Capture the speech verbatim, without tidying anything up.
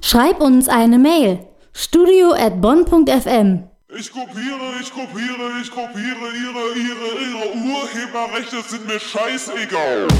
Schreib uns eine Mail. studio at bonn punkt f m. Ich kopiere, ich kopiere, ich kopiere, ihre, ihre, ihre Urheberrechte sind mir scheißegal.